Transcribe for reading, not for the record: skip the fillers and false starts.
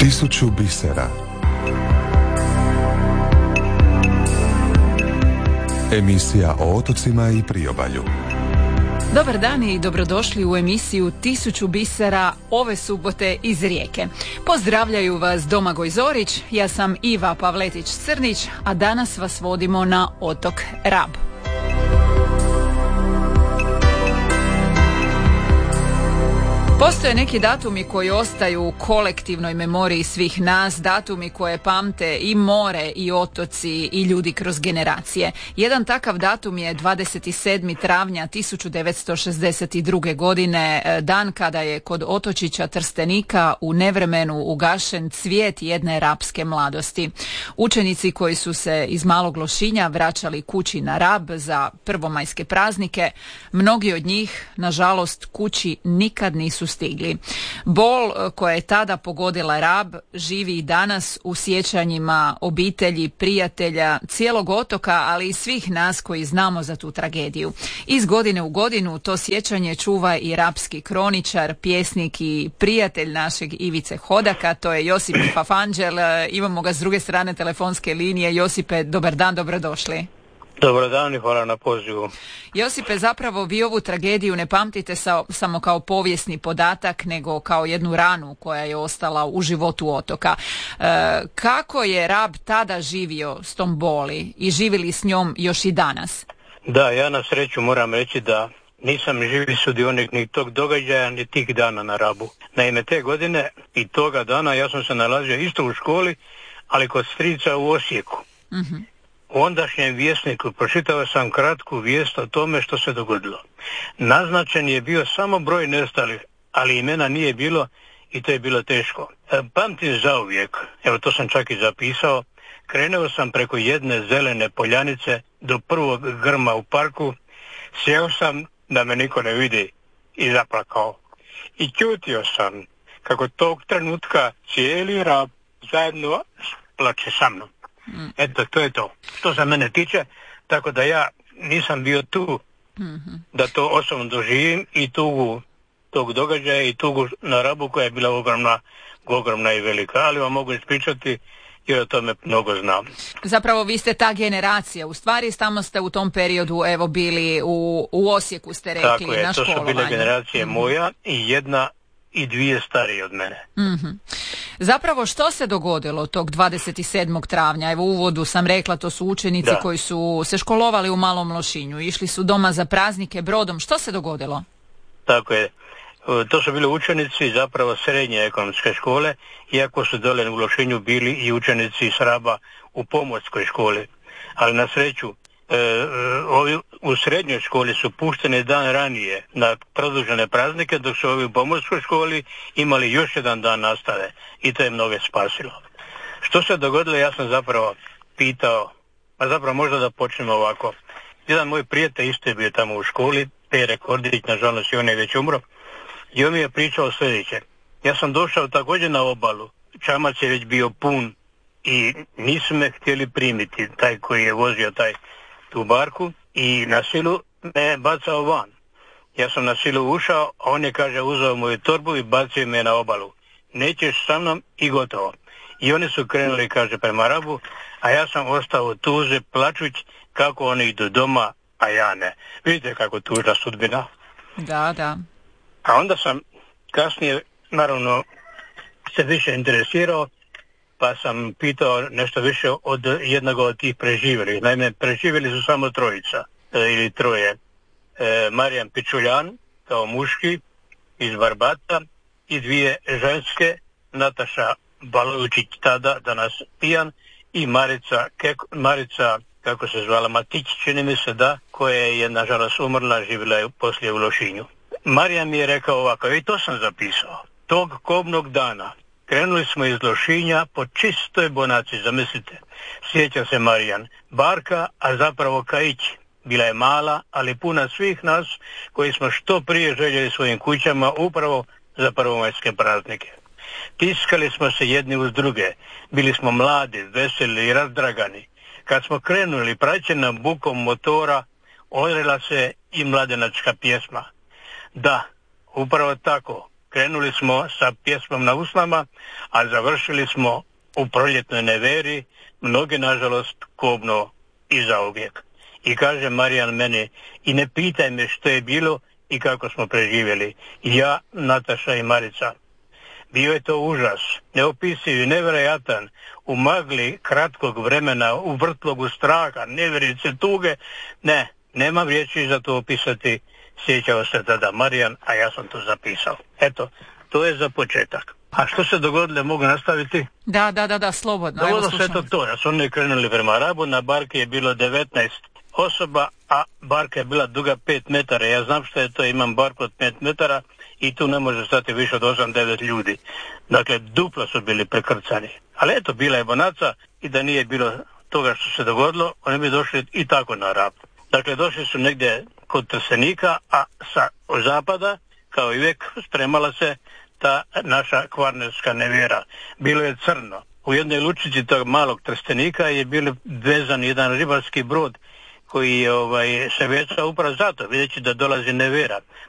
1000 bisera. Emisija o otocima i priobalju. Dobar dan i dobrodošli u emisiju 1000 bisera ove subote iz Rijeke. Pozdravljaju vas Domagoj Zorić, ja sam Iva Pavletić-Crnić, a danas vas vodimo na otok Rab. Postoje neki datumi koji ostaju u kolektivnoj memoriji svih nas, datumi koje pamte i more i otoci i ljudi kroz generacije. Jedan takav datum je 27. travnja 1962. godine, dan kada je kod otočića Trstenika u nevremenu ugašen cvijet jedne rapske mladosti. Učenici koji su se iz Malog Lošinja vraćali kući na Rab za prvomajske praznike, mnogi od njih, nažalost, kući nikad nisu stigli. Bol koja je tada pogodila Rab živi i danas u sjećanjima obitelji, prijatelja, cijelog otoka, ali i svih nas koji znamo za tu tragediju. Iz godine u godinu to sjećanje čuva i rapski kroničar, pjesnik i prijatelj našeg Ivice Hodaka, to je Josip Fafanđel. Imamo ga s druge strane telefonske linije. Josipe, dobar dan, dobrodošli. Dobar dan i hvala na pozivu. Josipe, zapravo vi ovu tragediju ne pamtite samo kao povijesni podatak, nego kao jednu ranu koja je ostala u životu otoka. Kako je Rab tada živio s tom boli i živili s njom još i danas? Da, ja na sreću moram reći da nisam živi sudionik ni tog događaja, ni tih dana na Rabu. Naime, te godine i toga dana ja sam se nalazio isto u školi, ali kod strica u Osijeku. Mm-hmm. U ondašnjem Vjesniku pročitao sam kratku vijest o tome što se dogodilo. Naznačen je bio samo broj nestalih, ali imena nije bilo i to je bilo teško. Pamtim zauvijek, evo to sam čak i zapisao, krenuo sam preko jedne zelene poljanice do prvog grma u parku, sjeo sam da me niko ne vidi i zaplakao. I ćutio sam kako tog trenutka cijeli Rab zajedno plače sa mnom. Eto, to je to. To za mene tiče, tako da ja nisam bio tu da to osobno doživim i tugu tog događaja i tugu na Rabu koja je bila ogromna i velika, ali vam mogu ispričati jer o tome mnogo znam. Zapravo vi ste ta generacija, u stvari tamo ste u tom periodu evo bili u Osijeku, ste rekli, tako je, na školovanju. To su bile generacije moja i jedna i dvije starije od mene. Mm-hmm. Zapravo što se dogodilo tog 27. travnja? Evo u uvodu sam rekla, to su učenici koji su se školovali u Malom Lošinju, išli su doma za praznike brodom. Što se dogodilo? Tako je. To su bili učenici zapravo srednje ekonomske škole, iako su dole u Lošinju bili i učenici iz Raba u pomorskoj školi. Ali na sreću, ovi u srednjoj školi su pušteni dan ranije na produžene praznike, dok su ovi u pomorskoj školi imali još jedan dan nastave i to je mnoge spasilo. Što se dogodilo, ja sam zapravo pitao, a zapravo možda da počnemo ovako. Jedan moj prijatelj isto je bio tamo u školi, Pere Kordić, nažalost i on je već umro, i on mi je pričao sljedeće. Ja sam došao također na obalu, čamac je već bio pun i nisu me htjeli primiti, taj koji je vozio tu barku, i na silu me bacao van. Ja sam na silu ušao, a on je, kaže, uzeo moju torbu i bacio me na obalu. Nećeš sa mnom i gotovo. I oni su krenuli, kaže, prema Rabu, a ja sam ostao u tuzi plačuć kako oni idu doma, a ja ne. Vidite kako tužna sudbina. Da. A onda sam kasnije, naravno, se više interesirao, pa sam pitao nešto više od jednog od tih preživjelih. Naime, preživjeli su samo trojica ili troje. Marijan Pičuljan kao muški iz Barbata i dvije ženske, Nataša Balučić tada, danas pijan, i Marica, kako se zvala, Matić, čini mi se da, koja je nažalost umrla, živjela je poslije u Lošinju. Marijan mi je rekao ovako, i to sam zapisao. Tog kobnog dana krenuli smo iz Lošinja po čistoj bonaci, zamislite. Sjeća se Marijan. Barka, a zapravo kaić. Bila je mala, ali puna svih nas koji smo što prije željeli svojim kućama upravo za prvomajske praznike. Tiskali smo se jedni uz druge. Bili smo mladi, veseli i razdragani. Kad smo krenuli praćenom bukom motora, odrela se i mladenačka pjesma. Da, upravo tako. krenuli smo sa pjesmom na usnama, a završili smo u proljetnoj neveri, mnogi nažalost kobno i zauvijek. I kaže Marijan meni, i ne pitaj me što je bilo i kako smo preživjeli. Ja, Nataša i Marica. Bio je to užas, neopisiv i nevjerojatan, u magli kratkog vremena, u vrtlogu straha, nevjerice, tuge. Ne, nemam riječi za to opisati, sjećao se tada Marijan, a ja sam to zapisao. Eto, to je za početak. A što se dogodilo, mogu nastaviti? Da, slobodno. Dogodilo se to, da su oni krenuli prema Rabu, na barki je bilo 19 osoba, a barka je bila duga 5 metara. Ja znam što je to, imam barku od 5 metara i tu ne može stati više od 8-9 ljudi. Dakle, duplo su bili prekrcani. Ali eto, bila je bonaca i da nije bilo toga što se dogodilo, oni bi došli i tako na Rab. Dakle, došli su negdje kod Trstenika, a sa zapada, kao i uvijek, spremala se ta naša kvarnerska nevjera. Bilo je crno. U jednoj lučici tog malog Trstenika je bio vezan jedan ribarski brod koji je se vezao upravo zato, videći da dolazi nevjera.